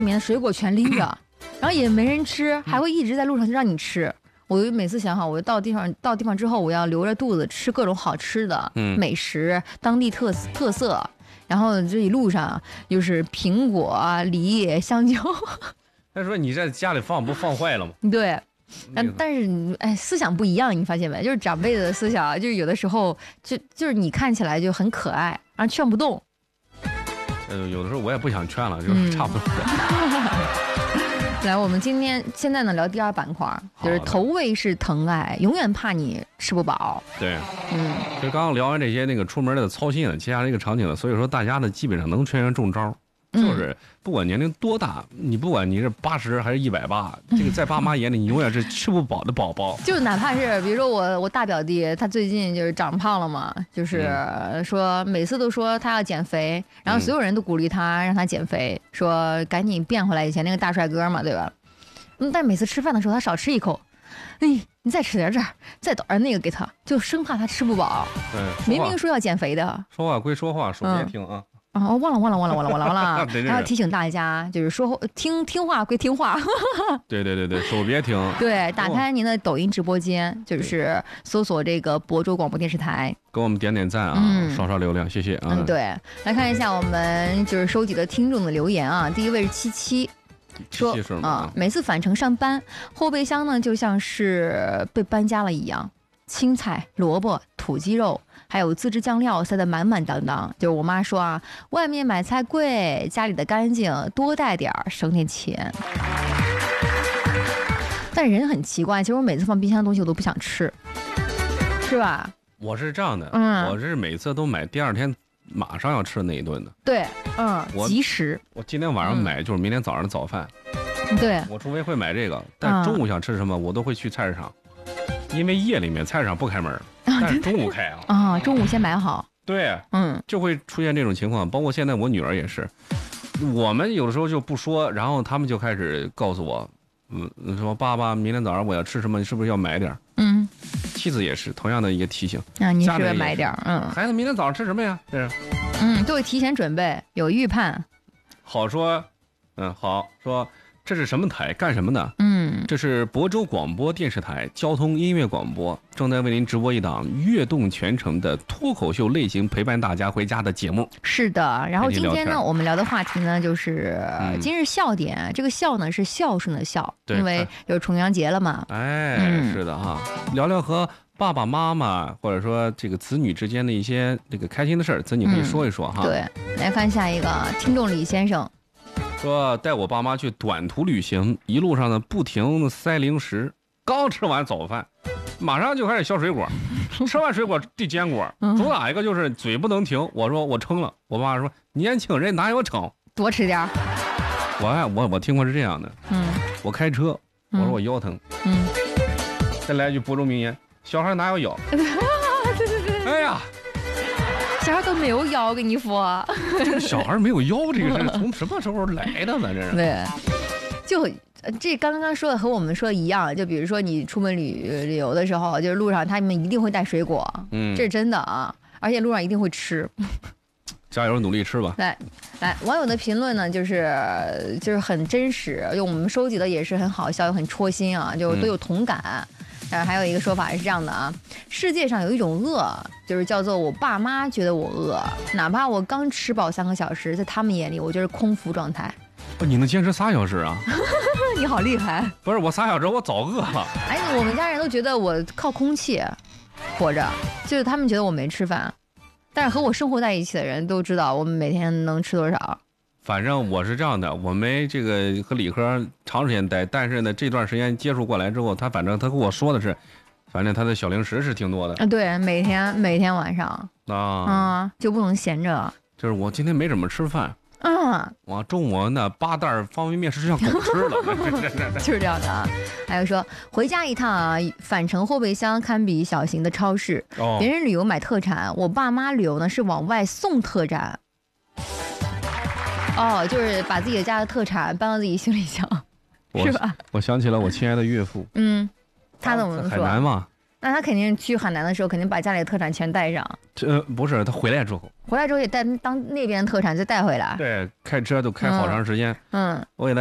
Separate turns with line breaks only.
里面的水果全拎着，然后也没人吃，还会一直在路上就让你吃。我就每次想好，我到地方之后，我要留着肚子吃各种好吃的美食，当地特色。然后这一路上就是苹果、梨、香蕉。
他说你在家里不放坏了吗？
对。但是思想不一样，你发现没？就是长辈的思想，就是有的时候就是你看起来就很可爱，然后劝不动。
有的时候我也不想劝了，就是差不多。
来，我们现在呢聊第二板块，就是头位是疼爱，永远怕你吃不饱。
对，就刚刚聊完这些那个出门的操心了，接下来这个场景了，所以说大家呢基本上能全员中招。就是不管年龄多大，你不管你是80还是180，这个在爸妈眼里你永远是吃不饱的宝宝。
就哪怕是比如说我大表弟，他最近就是长胖了嘛，就是说每次都说他要减肥，然后所有人都鼓励他让他减肥，说赶紧变回来以前那个大帅哥嘛，对吧？但每次吃饭的时候他少吃一口，你再吃点这儿，再倒点那个给他，就生怕他吃不饱。
对，
明明说要减肥的，
说话归说话，手别听啊。
我忘了，还要提醒大家，就是听话归听话。
对，手别停。
对，打开您的抖音直播间，就是搜索这个亳州广播电视台，
给我们点赞啊，刷流量，谢谢啊。
对，来看一下我们就是收集的听众的留言啊。第一位是77，说每次返程上班，后备箱呢就像是被搬家了一样，青菜、萝卜、土鸡肉。还有自制酱料塞得满满当当，就是我妈说啊，外面买菜贵，家里的干净，多带点儿，省点钱。但人很奇怪，其实我每次放冰箱的东西我都不想吃，是吧？
我是这样的，我是每次都买第二天马上要吃的那一顿的。
对，及时。
我今天晚上买就是明天早上的早饭。
对，
我除非会买这个，但中午想吃什么，我都会去菜市场。因为夜里面菜市场不开门，但是中午开啊。
中午先买好。
对，就会出现这种情况。包括现在我女儿也是，我们有的时候就不说，然后他们就开始告诉我，说爸爸，明天早上我要吃什么，你是不是要买点？妻子也是同样的一个提醒。
你是不是买点？
孩子明天早上吃什么呀？这是。
都会提前准备，有预判。
好说，好说。这是什么台？干什么的？这是亳州广播电视台交通音乐广播，正在为您直播一档悦动全城的脱口秀类型，陪伴大家回家的节目。是的，然后今天呢，我们聊的话题呢，就是今日笑点。这个笑呢是孝顺的孝，因为有重阳节了嘛。是的哈，聊聊和爸爸妈妈或者说这个子女之间的一些这个开心的事儿，子女可以说一说哈。对，来看下一个听众李先生。说带我爸妈去短途旅行，一路上呢不停塞零食，刚吃完早饭，马上就开始削水果，吃完水果递坚果，主打一个就是嘴不能停。我说我撑了，我爸说年轻人哪有撑，多吃点。我听过是这样的，我开车，我说我腰疼，再来一句亳州名言，小孩哪有腰？对，哎呀。小孩都没有腰，跟你说。小孩没有腰，这个是从什么时候来的呢？这是。对，就这刚刚说的和我们说的一样，就比如说你出门旅游的时候，就是路上他们一定会带水果，这是真的啊，而且路上一定会吃。加油，努力吃吧。来，网友的评论呢，就是很真实，就我们收集的也是很好笑，又很戳心啊，就都有同感。还有一个说法是这样的啊，世界上有一种饿，就是叫做我爸妈觉得我饿，哪怕我刚吃饱3个小时，在他们眼里我就是空腹状态。你能坚持3小时啊？你好厉害！不是我3小时我早饿了。我们家人都觉得我靠空气活着，就是他们觉得我没吃饭，但是和我生活在一起的人都知道我们每天能吃多少。反正我是这样的，我没这个和李科长时间待，但是呢，这段时间接触过来之后，他跟我说的是，反正他的小零食是挺多的。对，每天晚上就不能闲着。就是我今天没怎么吃饭，我中午那8袋方便面是像狗吃了，就是这样的啊。还有说回家一趟啊，返程后备箱堪比小型的超市。别人旅游买特产，我爸妈旅游呢是往外送特产。就是把自己的家的特产搬到自己行李箱，是吧？我想起了我亲爱的岳父，他怎么说？海南嘛，
那他肯定去海南的时候，肯定把家里的特产全带上。
不是，他回来之后
也带当那边的特产再带回来。
对，开车都开好长时间。我给他。